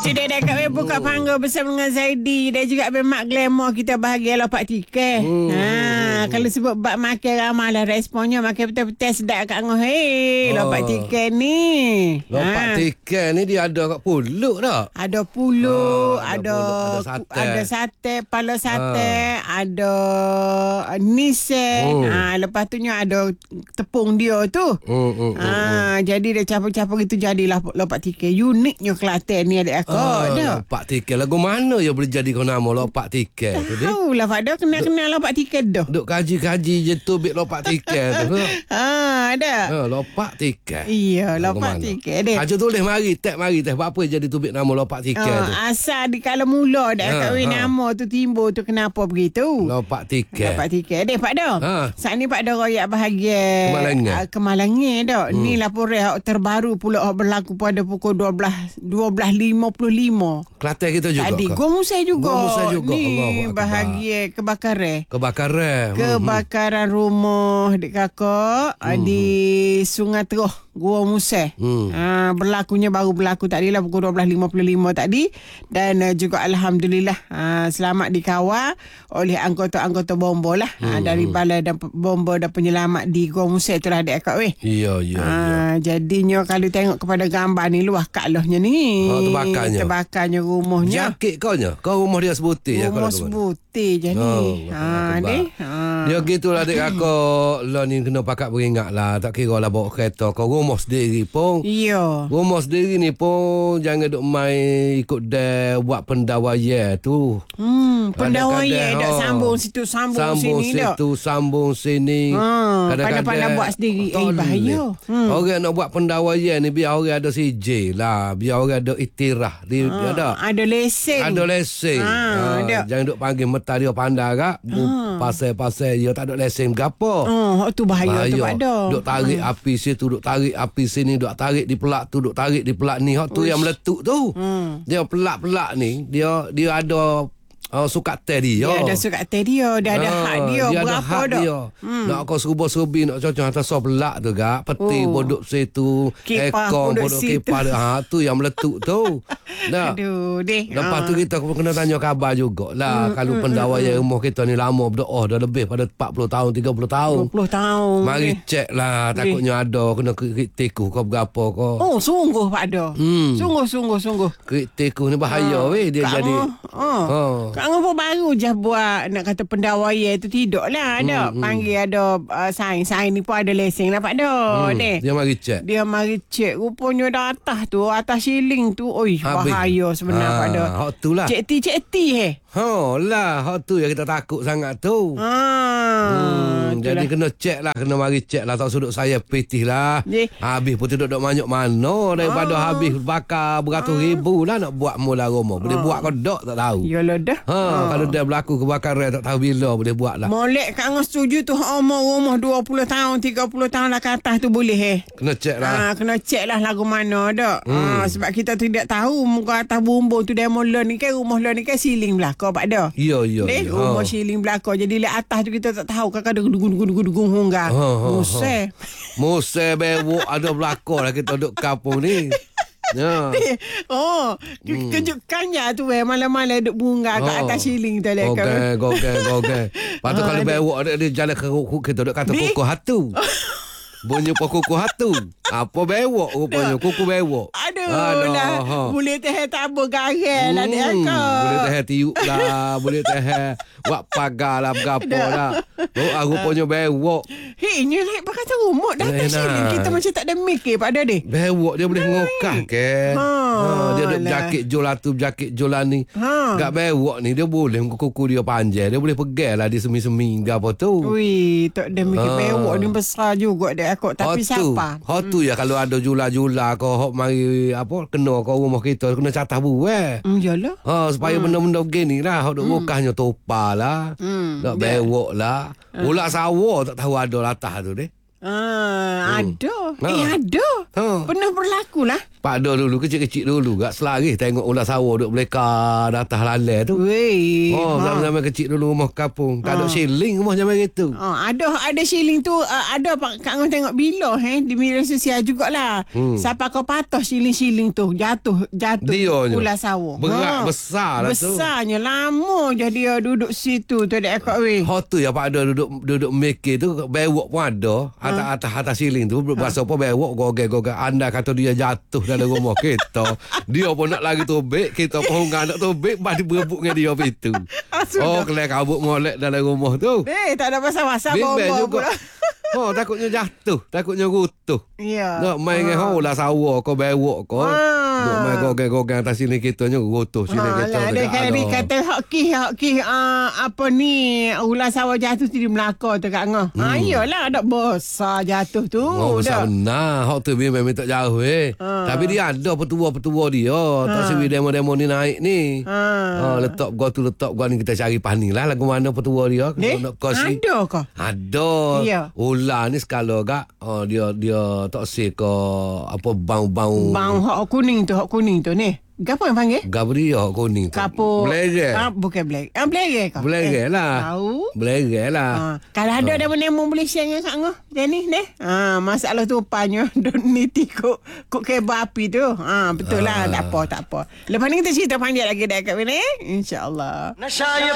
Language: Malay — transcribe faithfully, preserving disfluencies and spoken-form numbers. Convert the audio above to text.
Sudah dekat web buka panggung bersama dengan Zaidi dan juga Abang Mak Glamour. Kita bahagia lopak tiket. Hmm. Ha, kalau sebut bab makan ramai lah responnya. Makan betul-betul sedap kat Angah. Hei, oh. lopak tiket ni. Lopak ha. tiket ni dia ada kat Pulut tak? Ada pulut, oh, ada, ada, ada sate. Ada sate, pala sate, ha. ada nise. Hmm. Ha, lepas tu ada tepung dia tu. Hmm, hmm, ha, hmm. Jadi dia campur-campur gitu jadilah lopak tiket. Uniknya Kelantan ni adik aku. Oh, lopak tiket. Lagu mana ya boleh jadi kau nama lopak tiket tu? Tahu lah Fadil. Kenal-kenal lopak tiket dah. Duk kaji-kaji je tu bit lopak tiket tu. Ha, ada. Ha, lopak tiket. Iya, lopak tiket deh. Aja tulis mari, tag mari teh. Apa jadi tu bit nama lopak tiket ha, tu? Asal di kala mula dah ha, kahwin ha. nama tu timbul tu kenapa begitu? Lopak tiket. Lopak tiket deh Pak Dah. Ha. Saat ni Pak Dah royak bahagia Kemalangan. Uh, Kemalangan dah. Hmm. Ni laporan terbaru pula berlaku pada pukul dua belas lima puluh lima. Kelantan kita juga. Tadi Gua Musai juga. Gua Musai juga. Ni bahagia kebakaran. Kebakaran. Kebakaran hmm. rumah dik kakak hmm. di Sungai Terah, Gua Musai. Hmm. Ha, berlakunya baru berlaku tadi lah pukul dua belas lima puluh lima tadi dan uh, juga alhamdulillah uh, selamat dikawal oleh anggota-anggota bomba lah hmm. uh, dari balai dan bomba dan penyelamat di Gua Musai itulah dik kakak weh. Iya iya. Ha, ya. Jadinya kalau tengok kepada gambar ni luah kalohnya ni. Oh, terbakarnya. Terbakarnya rumahnya. Jakit kau nya. Kau rumah dia sebutir. Rumah sebutir je ni. Oh, ha ni. Ha. Dia gitulah adik kakak. Lah ni kena pakat beringat lah. Tak kira lah bawa kereta. Kau rumah sendiri pun. Iya. Rumah sendiri ni pun jangan duk main ikut dia buat pendawaian tu. Hmm, pendawaian dak sambung situ sambung, sambung sini dak. Sambung situ sambung sini. Ha, kadang-kadang buat sendiri eh bahaya. Hmm. Orang nak buat pendawaian ni biar orang ada C J lah, biar orang ada iktiraf. Dia, ha, dia ada. Ada lesen. Ada lesen. Ha, ha, ada. Jangan duk panggil meta dia pandai kak. Ha. Pasal-pasal dia tak ada lesen gapo. Oh, tu bahaya, bahaya. Tu ada. Duk tarik hmm. api situ, duk tarik api sini, duk tarik di pelak tu, duk tarik di pelak ni. Hak tu yang meletup tu. Hmm. Dia pelak-pelak ni, dia dia ada Oh, sukat teh dia. Dia ada sukat teh dia. Dia ada ha, hak dia. Dia berapa ada hak dah? Dia. Hmm. Nak kau serubah-serubi, nak cocok atas so pelak tu gak. Peti oh. boduk situ. Ekong boduk kipas. Ha, tu yang meletup tu. Nah. Aduh, deh. Lepas ha. tu kita kena tanya khabar jugalah. Hmm, kalau hmm, pendawaian hmm. rumah kita ni lama berdoa. Dah lebih pada empat puluh tahun, tiga puluh tahun. dua puluh tahun. Mari cek lah. Takutnya ada. Kena krik tikus kau berapa kau. Oh, sungguh Pak Ada. Hmm. Sungguh, sungguh, sungguh. Krik tikus ni bahaya ha. weh. Dia Kak jadi. Oh. Oh. Kak Ngapa baru je buat nak kata pendawaian tu tidak lah ada hmm, panggil hmm. ada uh, sains-sains ni pun ada lesen lah Pak Dah hmm, deh. Dia mari cek. Dia mari cek rupanya dah atas tu atas ceiling tu. Oi bahaya sebenarnya ha, Pak Dah. Hak tu lah. Cek ti cek ti he. Ha lah hak tu yang kita takut sangat tu. Ha. Hmm, jadi kena cek lah, kena mari cek lah. Tak sudut saya petih lah. Ye. Habis pun tidak dok banyak mana daripada ha. habis bakar beratus ha. ribu lah nak buat mula rumah. Boleh ha. buat kau dok tak tahu. Yalah dah. Ha, ha. Kalau dia berlaku kebakaran tak tahu bila boleh buat lah. Molek Kak Ngah setuju tu umur rumah dua puluh tahun, tiga puluh tahun lah ke atas tu boleh eh. Kena cek lah. Ha, kena cek lah lagu mana dak. Hmm. Ha, sebab kita tidak tahu muka atas bumbung tu demo lah ni kan rumah lah ni kan siling belakang Pak Dah. Ya ya. Deh, rumah ha. siling belakang. Jadi lek atas tu kita tak tahu kakak ada dugung-dugung-dugung hongga. Ha, ha, Muse. Ha. Muse bewok ada belakang lah kita duduk kampung ni. Ya. Oh, hmm. kejutkannya tu eh malam-malam duk bunga oh. kat atas siling tu lek. Okey, okey, okey. Patut oh, kalau bewok ada dia jalan ke kita duk kata kuku hatu. Bunyi kuku hatu. Apa bewok rupanya kuku bewok. Aduh, Aduh lah. Ha. Boleh teh tabur garam lah dia hmm, kau. Boleh teh tiup lah, boleh teh buat pagar lah berapa lah. Oh, rupanya bewok. Hei, ni like berkata rumah dah atas siling. Kita macam tak ada mikir Pak Dah deh. Bewok dia boleh ngokah ke. Ha. Ha, dia duk jakit jolan tu, jakit jolan ni. Ha. Gak bewok ni dia boleh kuku dia panjang. Dia boleh pegang lah di semi-semi ke apa tu. Ui, tak ada mikir ha. bewok ni besar juga dek aku. Tapi hot siapa? Hot tu ya kalau ada jula-jula kau hok mari apa kena kau rumah kita kena catah buah. Hmm, yalah. Ha, supaya hmm. benda-benda begini lah hok duk hmm. ngokahnya topa lah. Hmm. Nak bewok lah. Hmm. Ulak sawah tak tahu ada latah tu deh. Ah, hmm. ada. Ha. Eh, ada. Ha. Pernah berlaku lah. Pak Do dulu kecil-kecil dulu gak selari tengok ular sawah duk beleka di atas lalai tu. Weh. Oh, ha. zaman kecil dulu rumah kampung. Tak ha. ada siling rumah zaman itu. Oh, ada ada siling tu uh, ada Pak Kak Ngah tengok bila eh di media sosial jugalah. Hmm. Siapa kau patah siling-siling tu jatuh jatuh Dionya. ular sawah. Berat ha. besar lah Besarnya, tu. Besarnya lama je dia duduk situ tu dek kau weh. Hot tu ya Pak Do duduk duduk mikir tu bewok pun ada. Atas ha. atas atas siling tu berasa apa bewok gogek-gogek. Anda kata dia jatuh dalam rumah kita. Dia pun nak lagi tobek, kita pun nak tobek bah diberebut dengan dia pintu. Oh, kelak kabut molek dalam rumah tu. Eh, tak ada pasal-pasal bawa pula. Oh, takutnya jatuh, takutnya rutuh. Ya. Nak main dengan ha. lah sawah kau bewok kau. Nak main gogek-gogek atas sini kita nya rutuh sini ha, kita. Ada kali kata hak ki hak ki uh, apa ni ular sawah jatuh di Melaka tu Kak Ngah. Hmm. Ha iyalah ada besar jatuh tu. Oh, besar benar. Hak tu memang tak jauh eh. Ha. Tapi dia ada petua-petua dia. Ha. Tak sewi demo-demo ni naik ni. Ha. Ha letak gua tu letak gua ni kita cari pani lah lagu mana petua dia. Eh? Nak kosi. Ada ke? Ada. Ya. Ular ni sekala gak oh, dia dia tak se ke apa bau-bau. Bau hak kuning tu, hak kuning tu ni. Gapo yang panggil? Gabria kuning tu. Kapo. Belege. Ah, bukan belege. Ah, belege ke? Belege eh, lah. Tahu. Belege lah. Ah, kalau ada ada nemo boleh share dengan Kak Ngah. Macam ni, ni. Ah, masalah tu rupanya don niti kok kok kebab api tu. Ah, betul lah. Ah. Tak apa, tak apa. Lepas ni kita cerita panjang lagi dekat sini. InsyaAllah.